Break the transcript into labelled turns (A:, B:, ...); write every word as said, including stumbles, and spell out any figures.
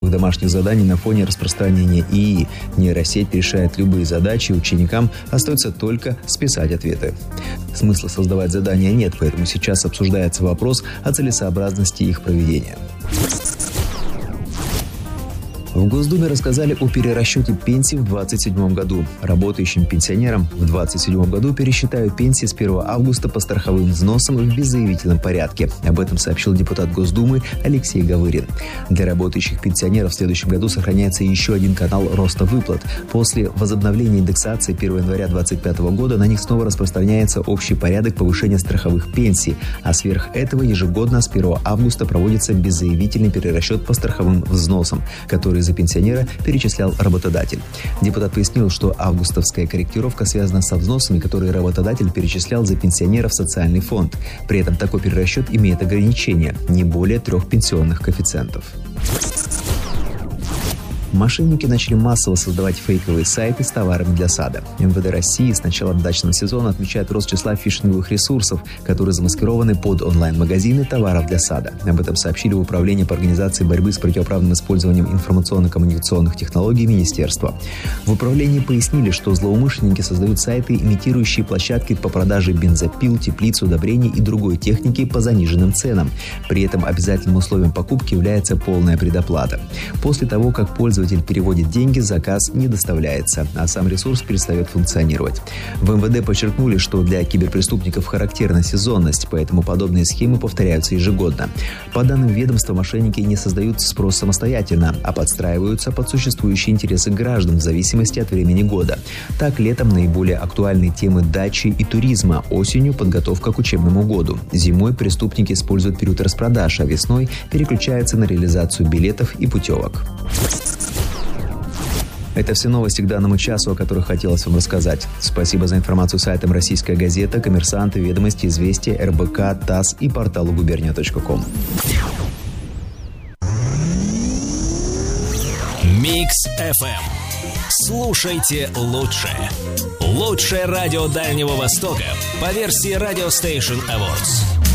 A: новых домашних заданий на фоне распространения ИИ. Нейросеть решает любые задачи, ученикам остается только списать ответы. Смысла создавать задания нет, поэтому сейчас обсуждается вопрос о целесообразности их проведения. В Госдуме рассказали о перерасчете пенсий в двадцать седьмом году. Работающим пенсионерам в двадцать седьмом году пересчитают пенсии с первого августа по страховым взносам в беззаявительном порядке. Об этом сообщил депутат Госдумы Алексей Гавырин. Для работающих пенсионеров в следующем году сохраняется еще один канал роста выплат. После возобновления индексации первого января две тысячи двадцать пятого года на них снова распространяется общий порядок повышения страховых пенсий, а сверх этого ежегодно с первого августа проводится беззаявительный перерасчет по страховым взносам, который за пенсионера перечислял работодатель. Депутат пояснил, что августовская корректировка связана со взносами, которые работодатель перечислял за пенсионера в социальный фонд. При этом такой перерасчет имеет ограничения – не более трех пенсионных коэффициентов. Мошенники начали массово создавать фейковые сайты с товарами для сада. эм вэ дэ России с начала дачного сезона отмечает рост числа фишинговых ресурсов, которые замаскированы под онлайн-магазины товаров для сада. Об этом сообщили в Управлении по организации борьбы с противоправным использованием информационно-коммуникационных технологий Министерства. В управлении пояснили, что злоумышленники создают сайты, имитирующие площадки по продаже бензопил, теплиц, удобрений и другой техники по заниженным ценам. При этом обязательным условием покупки является полная предоплата. После того, как пользователь Пользователь переводит деньги, заказ не доставляется, а сам ресурс перестает функционировать. В эм вэ дэ подчеркнули, что для киберпреступников характерна сезонность, поэтому подобные схемы повторяются ежегодно. По данным ведомства, мошенники не создают спрос самостоятельно, а подстраиваются под существующие интересы граждан в зависимости от времени года. Так, летом наиболее актуальны темы дачи и туризма, осенью – подготовка к учебному году. Зимой преступники используют период распродаж, а весной переключаются на реализацию билетов и путевок. Это все новости к данному часу, о которых хотелось вам рассказать. Спасибо за информацию сайтам «Российская газета», «Коммерсант», «Ведомости», «Известия», эр бэ ка, ТАСС и порталу губерния точка ком.
B: Микс эф эм. Слушайте лучше. Лучшее радио Дальнего Востока по версии Radio Station Awards.